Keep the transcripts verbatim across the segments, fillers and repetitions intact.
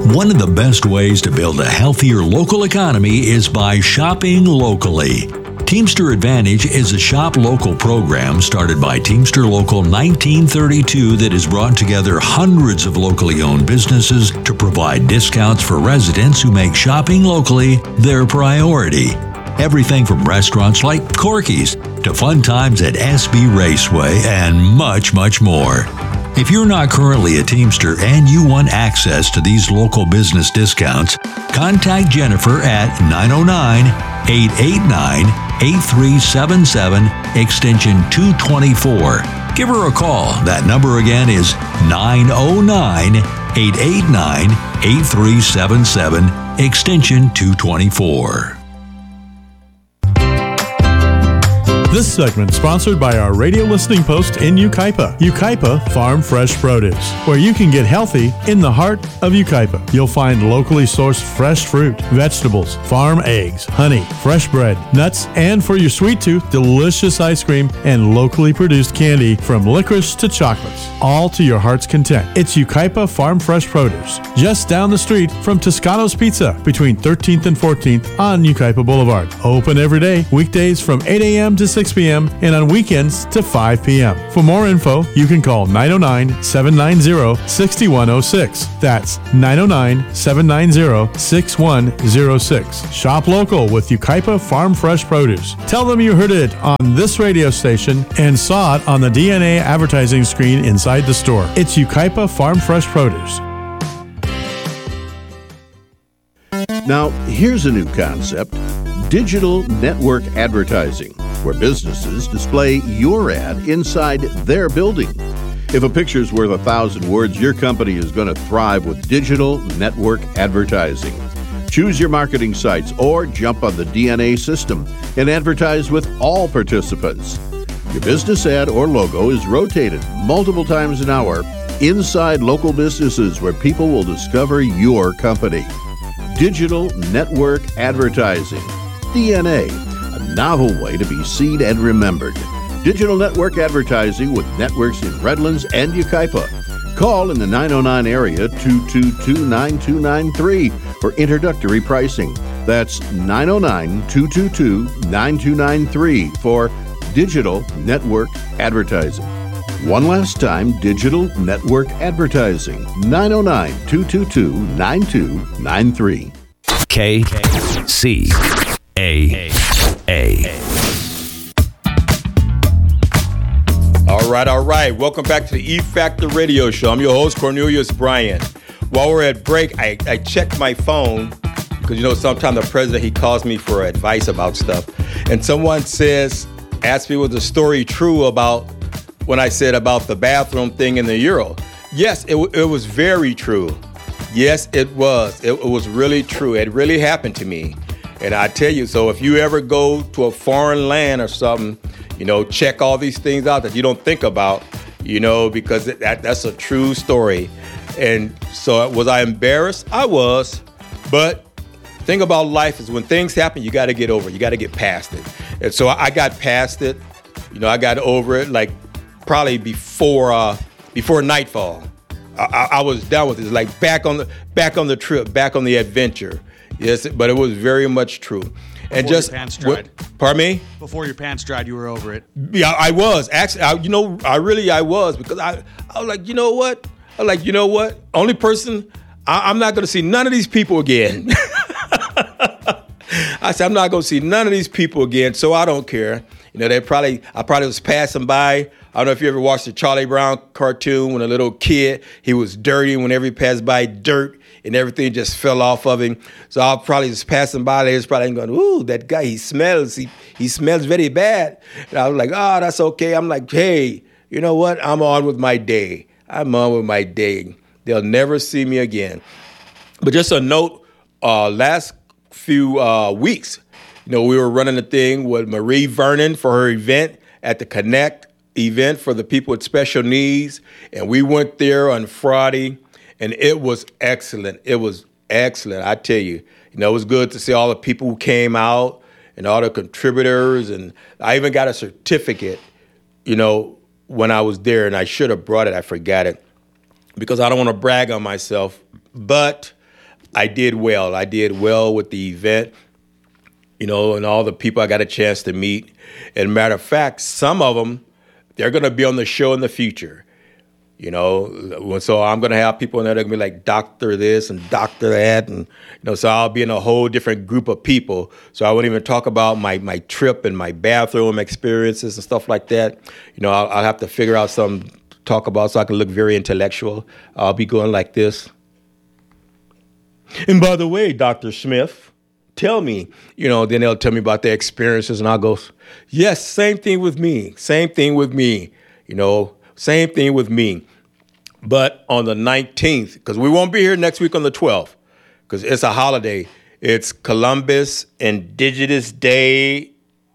One of the best ways to build a healthier local economy is by shopping locally. Teamster Advantage is a shop local program started by Teamster Local nineteen thirty-two that has brought together hundreds of locally owned businesses to provide discounts for residents who make shopping locally their priority. Everything from restaurants like Corky's to fun times at S B Raceway and much, much more. If you're not currently a Teamster and you want access to these local business discounts, contact Jennifer at nine oh nine, eight eight nine, eight three seven seven, extension two twenty-four. Give her a call. That number again is nine oh nine, eight eight nine, eight three seven seven, extension two twenty-four. This segment sponsored by our radio listening post in Yucaipa, Yucaipa Farm Fresh Produce, where you can get healthy in the heart of Yucaipa. You'll find locally sourced fresh fruit, vegetables, farm eggs, honey, fresh bread, nuts, and for your sweet tooth, delicious ice cream and locally produced candy from licorice to chocolates, all to your heart's content. It's Yucaipa Farm Fresh Produce, just down the street from Toscano's Pizza between thirteenth and fourteenth on Yucaipa Boulevard. Open every day, weekdays from eight a.m. to six p.m. and on weekends to five p.m. For more info, you can call nine oh nine, seven nine zero, six one zero six. That's nine oh nine, seven nine zero, six one zero six. Shop local with Yucaipa Farm Fresh Produce. Tell them you heard it on this radio station and saw it on the D N A advertising screen inside the store. It's Yucaipa Farm Fresh Produce. Now, here's a new concept: digital network advertising, where businesses display your ad inside their building. If a picture's worth a thousand words, your company is going to thrive with digital network advertising. Choose your marketing sites or jump on the D N A system and advertise with all participants. Your business ad or logo is rotated multiple times an hour inside local businesses where people will discover your company. Digital network advertising, D N A, a novel way to be seen and remembered. Digital network advertising with networks in Redlands and Yucaipa. Call in the nine oh nine area two two two, nine two nine three for introductory pricing. That's nine oh nine, two two two, nine two nine three for digital network advertising. One last time, digital network advertising, nine oh nine, two two two, nine two nine three. K C A A. All right, all right. Welcome back to the E Factor Radio Show. I'm your host, Cornelius Bryant. While we're at break, I, I checked my phone because, you know, sometimes the president, he calls me for advice about stuff. And someone says, asked me, was the story true about when I said about the bathroom thing in the Euro? Yes, it, it was very true. Yes, it was. It, it was really true. It really happened to me. And I tell you, so if you ever go to a foreign land or something, you know, check all these things out that you don't think about, you know, because that that's a true story. And so was I embarrassed? I was. But the thing about life is when things happen, you got to get over it. You got to get past it. And so I got past it. You know, I got over it like probably before uh, before nightfall. I, I was done with it. It's like back on the back on the trip, back on the adventure. Yes, but it was very much true. And Before just your pants dried. What, pardon me? Before your pants dried, you were over it. Yeah, I was actually. I, you know, I really I was because I I was like, you know what? I was like, you know what? Only person I, I'm not going to see none of these people again. I said I'm not going to see none of these people again, so I don't care. You know, they probably I probably was passing by. I don't know if you ever watched the Charlie Brown cartoon when a little kid, he was dirty. Whenever he passed by, dirt and everything just fell off of him. So I probably was passing by there, was probably going, ooh, that guy, he smells, he he smells very bad. And I was like, oh, that's okay. I'm like, hey, you know what? I'm on with my day. I'm on with my day. They'll never see me again. But just a note, uh, last few uh, weeks, you know, we were running a thing with Marie Vernon for her event at the Connect event for the people with special needs. And we went there on Friday, and it was excellent. It was excellent, I tell you. You know, it was good to see all the people who came out and all the contributors. And I even got a certificate, you know, when I was there, and I should have brought it. I forgot it because I don't want to brag on myself. But I did well. I did well with the event, you know, and all the people I got a chance to meet. And matter of fact, some of them, they're going to be on the show in the future. You know, so I'm going to have people in there that are going to be like doctor this and doctor that. And, you know, so I'll be in a whole different group of people. So I won't even talk about my, my trip and my bathroom experiences and stuff like that. You know, I'll, I'll have to figure out something to talk about so I can look very intellectual. I'll be going like this. And by the way, Doctor Smith, tell me, you know, then they'll tell me about their experiences and I'll go, yes, same thing with me. Same thing with me, you know. Same thing with me. But on the nineteenth, because we won't be here next week on the twelfth, because it's a holiday. It's Columbus Indigenous Day,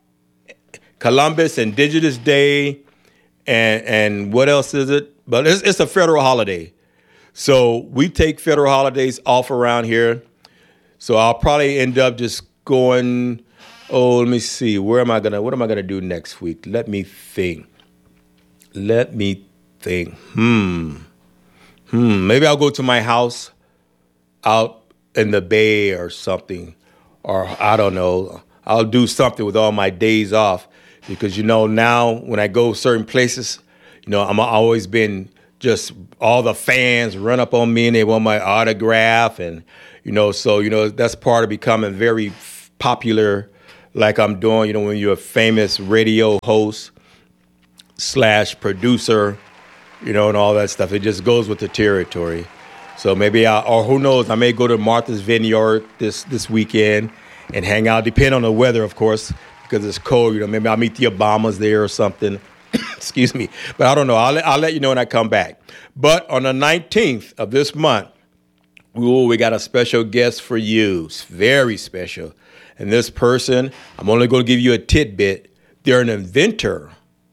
Columbus Indigenous Day, and and what else is it? But it's, it's a federal holiday. So we take federal holidays off around here. So I'll probably end up just going, oh, let me see. Where am I going to, what am I going to do next week? Let me think. Let me think. Hmm. Hmm. Maybe I'll go to my house out in the bay or something. Or I don't know. I'll do something with all my days off. Because, you know, now when I go certain places, you know, I'm always been just all the fans run up on me and they want my autograph. And, you know, so, you know, that's part of becoming very popular like I'm doing, you know, when you're a famous radio host slash producer, you know, and all that stuff. It just goes with the territory. So maybe I, or who knows, I may go to Martha's Vineyard this, this weekend and hang out, depending on the weather, of course, because it's cold. You know, maybe I'll meet the Obamas there or something. Excuse me. But I don't know. I'll, I'll let you know when I come back. But on the nineteenth of this month, ooh, we got a special guest for you. It's very special. And this person, I'm only going to give you a tidbit. They're an inventor.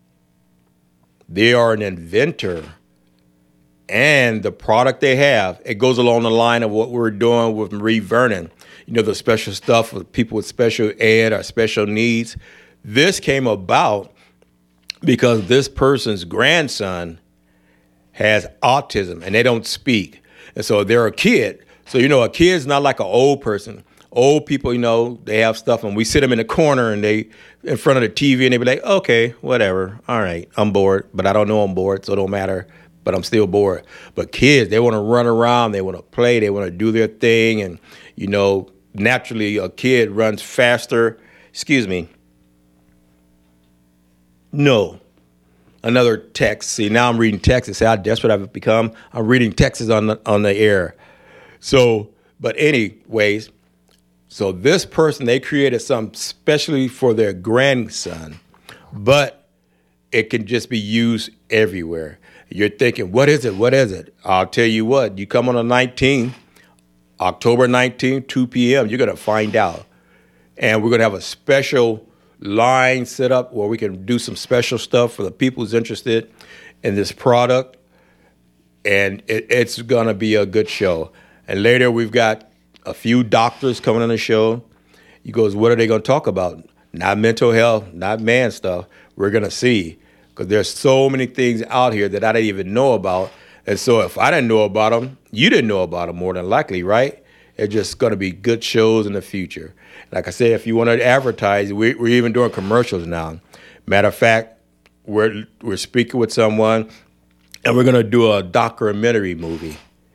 They are an inventor, and the product they have, it goes along the line of what we're doing with Marie Vernon. You know, the special stuff for people with special ed or special needs. This came about because this person's grandson has autism, and they don't speak. And so they're a kid. So, you know, a kid's not like an old person. Old people, you know, they have stuff, and we sit them in the corner, and they in front of the T V, and they be like, okay, whatever. All right, I'm bored, but I don't know I'm bored, so it don't matter, but I'm still bored. But kids, they want to run around, they want to play, they want to do their thing, and, you know, naturally a kid runs faster. Excuse me. No. Another text. See, now I'm reading texts. See how desperate I've become? I'm reading texts on the, on the air. So, but anyways, so this person, they created something specially for their grandson, but it can just be used everywhere. You're thinking, what is it? What is it? I'll tell you what, you come on the nineteenth, October nineteenth, two p.m., you're going to find out. And we're going to have a special line set up where we can do some special stuff for the people who's interested in this product. And it, it's going to be a good show. And later we've got a few doctors coming on the show. He goes, what are they going to talk about? Not mental health, not man stuff. We're going to see. Because there's so many things out here that I didn't even know about. And so if I didn't know about them, you didn't know about them more than likely, right? It's just going to be good shows in the future. Like I said, if you want to advertise, we, we're even doing commercials now. Matter of fact, we're, we're speaking with someone, and we're going to do a documentary movie.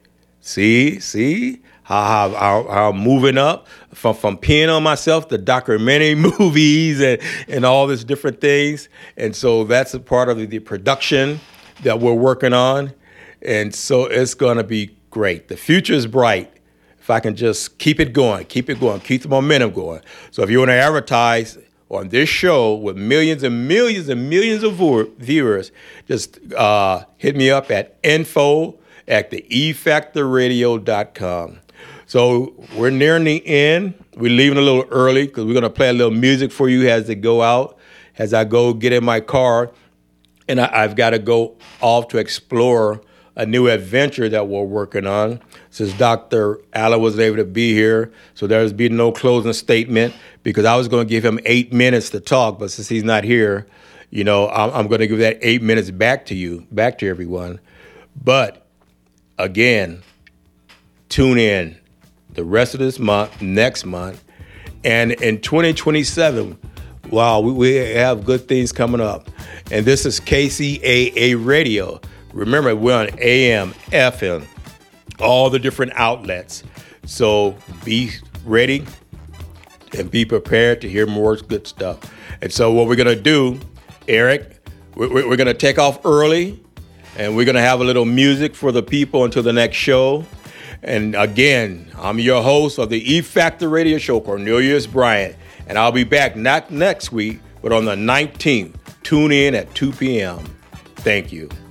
See? See? How, how, how I'm moving up from, from peeing on myself to documentary movies and, and all these different things. And so that's a part of the production that we're working on. And so it's going to be great. The future is bright. If I can just keep it going, keep it going, keep the momentum going. So if you want to advertise on this show with millions and millions and millions of viewers, just uh, hit me up at info at the e factor radio dot com. So we're nearing the end. We're leaving a little early because we're going to play a little music for you as they go out, as I go get in my car. And I, I've got to go off to explore a new adventure that we're working on. Since Doctor Allen wasn't able to be here, so there's been no closing statement because I was going to give him eight minutes to talk, but since he's not here, you know, I'm, I'm going to give that eight minutes back to you, back to everyone. But again, tune in the rest of this month, next month, and in twenty twenty-seven, wow, we, we have good things coming up. And this is K C A A Radio. Remember, we're on A M, F M, all the different outlets. So be ready and be prepared to hear more good stuff. And so what we're going to do, Eric, we're, we're going to take off early, and we're going to have a little music for the people until the next show. And again, I'm your host of the E Factor Radio Show, Cornelius Bryant. And I'll be back not next week, but on the nineteenth. Tune in at two p.m. Thank you.